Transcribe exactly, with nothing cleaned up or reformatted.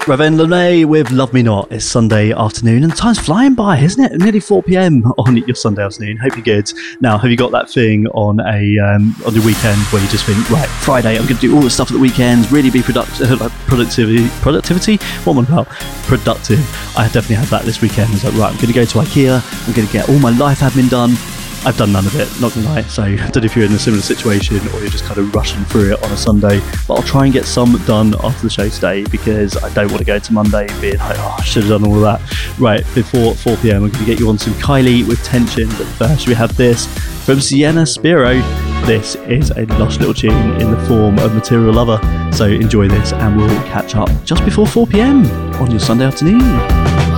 Raven Lenae with Love Me Not. It's Sunday afternoon and time's flying by, isn't it? Nearly four p.m. on your Sunday afternoon. Hope you're good. Now, have you got that thing on a um, on your weekend where you just think, right, Friday, I'm going to do all the stuff at the weekends, really be productive, like productivity, productivity? What am I about? Productive. I definitely had that this weekend. I was like, right, I'm going to go to IKEA, I'm going to get all my life admin done. I've done none of it, not gonna lie, so I don't know if you're in a similar situation or you're just kind of rushing through it on a Sunday, but I'll try and get some done after the show today because I don't want to go to Monday being like, oh, I should have done all of that. Right, before four p.m, I'm going to get you on some Kylie with Tension, but first we have this from Sienna Spiro. This is a lush little tune in the form of Material Lover, so enjoy this and we'll catch up just before four p.m. on your Sunday afternoon.